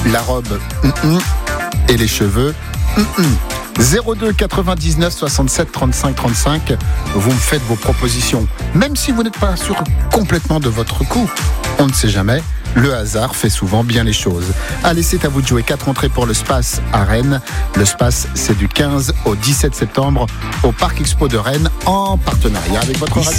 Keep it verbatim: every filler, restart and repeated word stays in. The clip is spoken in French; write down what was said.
La robe, hum, hum. Et les cheveux, hum, hum. zéro deux quatre-vingt-dix-neuf soixante-sept trente-cinq trente-cinq, vous me faites vos propositions. Même si vous n'êtes pas sûr complètement de votre coup, on ne sait jamais. Le hasard fait souvent bien les choses. Allez, c'est à vous de jouer. Quatre entrées pour le Space à Rennes. Le Space, c'est du quinze au dix-sept septembre au Parc Expo de Rennes en partenariat avec votre radio.